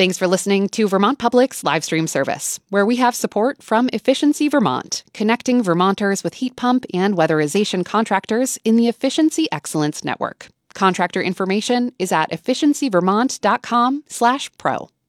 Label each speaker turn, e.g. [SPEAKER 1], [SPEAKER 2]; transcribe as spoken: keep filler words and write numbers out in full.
[SPEAKER 1] Thanks for listening to Vermont Public's live stream service, where we have support from Efficiency Vermont, connecting Vermonters with heat pump and weatherization contractors in the Efficiency Excellence Network. Contractor information is at efficiency vermont dot com slash pro.